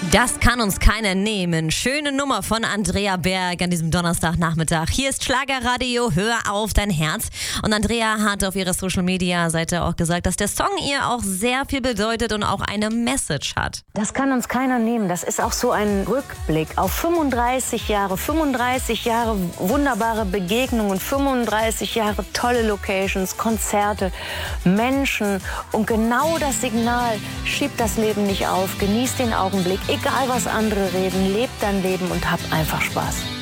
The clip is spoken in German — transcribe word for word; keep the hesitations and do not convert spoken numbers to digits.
Das kann uns keiner nehmen. Schöne Nummer von Andrea Berg an diesem Donnerstagnachmittag. Hier ist Schlagerradio, hör auf dein Herz. Und Andrea hat auf ihrer Social-Media-Seite auch gesagt, dass der Song ihr auch sehr viel bedeutet und auch eine Message hat. Das kann uns keiner nehmen. Das ist auch so ein Rückblick auf fünfunddreißig Jahre, fünfunddreißig Jahre wunderbare Begegnungen, fünfunddreißig Jahre tolle Locations, Konzerte, Menschen und genau das Signal: schieb das Leben nicht auf, genieß den Augenblick. Egal was andere reden, leb dein Leben und hab einfach Spaß.